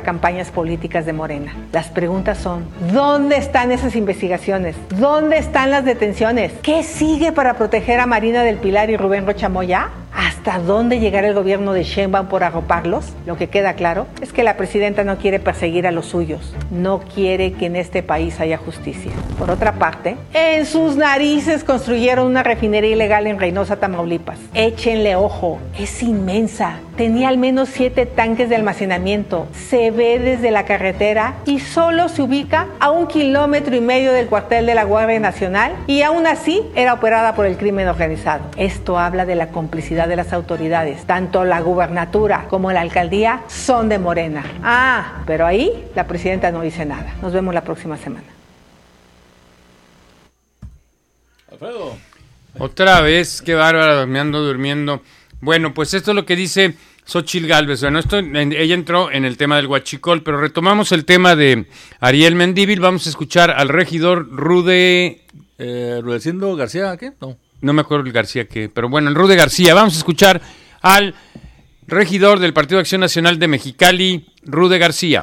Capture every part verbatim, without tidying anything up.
campañas políticas de Morena. Las preguntas son, ¿dónde están esas investigaciones? ¿Dónde están las detenciones? ¿Qué sigue para proteger a Marina del Pilar y Rubén Rocha Moya? ¿Hasta dónde llegará el gobierno de Sheinbaum por arroparlos? Lo que queda claro es que la presidenta no quiere perseguir a los suyos. No quiere que en este país haya justicia. Por otra parte, en sus narices construyeron una refinería ilegal en Reynosa, Tamaulipas. Échenle ojo, es inmensa. Tenía al menos siete tanques de almacenamiento. Se ve desde la carretera y solo se ubica a un kilómetro y medio del cuartel de la Guardia Nacional y aún así era operada por el crimen organizado. Esto habla de la complicidad de las autoridades. Tanto la gubernatura como la alcaldía son de Morena. Ah, pero ahí la presidenta no dice nada. Nos vemos la próxima semana. Alfredo. Otra vez, qué bárbaro, me ando durmiendo. Bueno, pues esto es lo que dice Xóchitl Gálvez. Bueno, esto, ella entró en el tema del huachicol, pero retomamos el tema de Ariel Mendívil. Vamos a escuchar al regidor Rude... Eh, Rudecindo García, ¿qué? No. No me acuerdo el García qué, pero bueno, el Rude García. Vamos a escuchar al regidor del Partido de Acción Nacional de Mexicali, Rude García.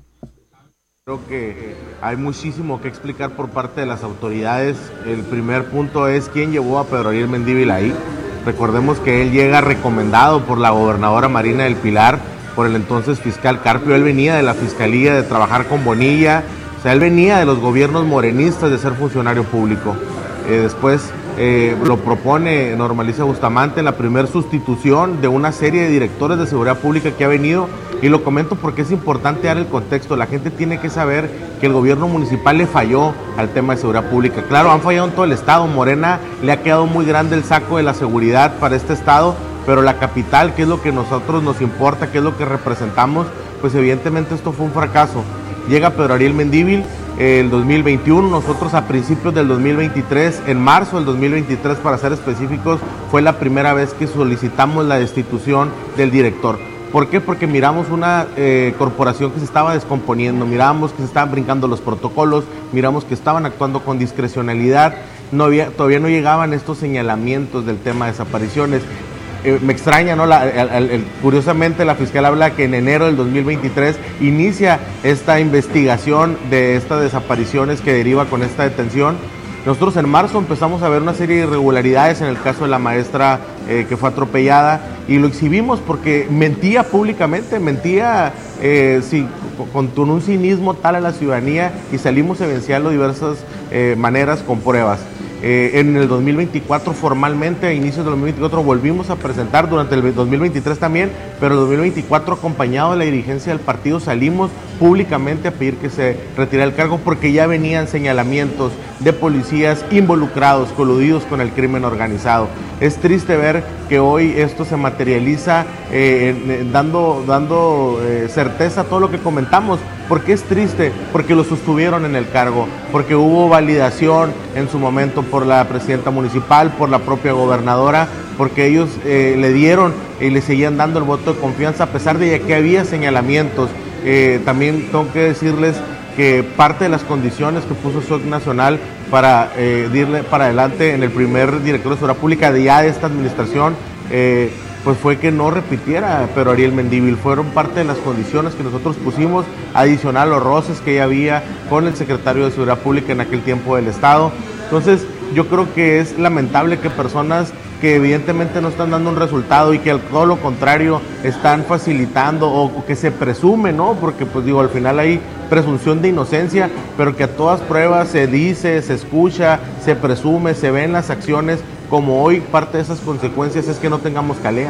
Creo que hay muchísimo que explicar por parte de las autoridades. El primer punto es quién llevó a Pedro Ariel Mendívil ahí. Recordemos que él llega recomendado por la gobernadora Marina del Pilar, por el entonces fiscal Carpio. Él venía de la fiscalía, de trabajar con Bonilla. O sea, él venía de los gobiernos morenistas de ser funcionario público. Eh, después eh, lo propone Normaliza Bustamante, la primer sustitución de una serie de directores de seguridad pública que ha venido, y lo comento porque es importante dar el contexto. La gente tiene que saber que el gobierno municipal le falló al tema de seguridad pública. Claro, han fallado en todo el estado. Morena le ha quedado muy grande el saco de la seguridad para este estado, pero la capital, que es lo que a nosotros nos importa, que es lo que representamos, pues evidentemente esto fue un fracaso. Llega Pedro Ariel Mendívil eh, el dos mil veintiuno, nosotros a principios del dos mil veintitrés, en marzo del dos mil veintitrés para ser específicos, fue la primera vez que solicitamos la destitución del director. ¿Por qué? Porque miramos una eh, corporación que se estaba descomponiendo, miramos que se estaban brincando los protocolos, miramos que estaban actuando con discrecionalidad, no había, todavía no llegaban estos señalamientos del tema de desapariciones. Eh, me extraña, ¿no? La, el, el, curiosamente la fiscal habla que en enero del dos mil veintitrés inicia esta investigación de estas desapariciones que deriva con esta detención. Nosotros en marzo empezamos a ver una serie de irregularidades en el caso de la maestra eh, que fue atropellada, y lo exhibimos porque mentía públicamente, mentía eh, sí, con, con un cinismo tal a la ciudadanía, y salimos evidenciando de diversas eh, maneras con pruebas. Eh, en el dos mil veinticuatro formalmente, a inicios del dos mil veinticuatro, volvimos a presentar, durante el dos mil veintitrés también, pero el dos mil veinticuatro, acompañado de la dirigencia del partido, salimos públicamente a pedir que se retirara el cargo porque ya venían señalamientos de policías involucrados, coludidos con el crimen organizado. Es triste ver que hoy esto se materializa eh, eh, dando, dando eh, certeza a todo lo que comentamos. ¿Por qué es triste? Porque lo sostuvieron en el cargo, porque hubo validación en su momento por la presidenta municipal, por la propia gobernadora, porque ellos eh, le dieron y le seguían dando el voto de confianza a pesar de que había señalamientos. Eh, también tengo que decirles que parte de las condiciones que puso S O C Nacional para eh, irle para adelante en el primer director de seguridad pública de ya de esta administración, eh, pues fue que no repitiera Pedro Ariel Mendívil. Fueron parte de las condiciones que nosotros pusimos, adicional a los roces que ya había con el secretario de Seguridad Pública en aquel tiempo del Estado. Entonces, yo creo que es lamentable que personas que evidentemente no están dando un resultado y que al todo lo contrario están facilitando o, o que se presume, ¿no? Porque pues digo, al final hay presunción de inocencia, pero que a todas pruebas se dice, se escucha, se presume, se ven las acciones, como hoy parte de esas consecuencias es que no tengamos CALEA.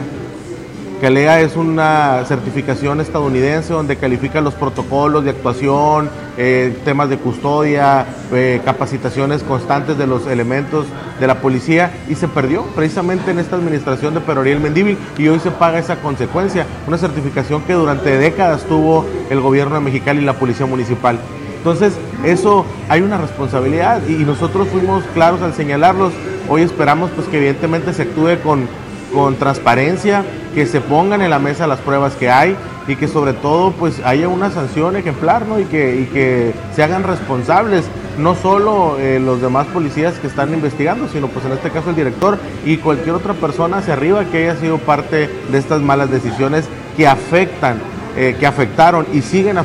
CALEA es una certificación estadounidense donde califica los protocolos de actuación, eh, temas de custodia, eh, capacitaciones constantes de los elementos de la policía, y se perdió precisamente en esta administración de Pedro Ariel Mendívil, y hoy se paga esa consecuencia, una certificación que durante décadas tuvo el gobierno de Mexicali y la policía municipal. Entonces, eso hay una responsabilidad y nosotros fuimos claros al señalarlos. Hoy esperamos pues que evidentemente se actúe con, con transparencia, que se pongan en la mesa las pruebas que hay y que sobre todo pues haya una sanción ejemplar, ¿no? Y que, y que se hagan responsables, no solo eh, los demás policías que están investigando, sino pues en este caso el director y cualquier otra persona hacia arriba que haya sido parte de estas malas decisiones que afectan, eh, que afectaron y siguen afectando